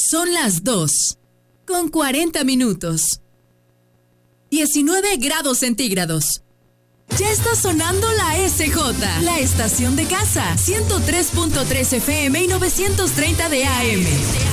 Son las 2:40. 19 grados centígrados. Ya está sonando la SJ, la estación de casa, 103.3 FM y 930 de AM.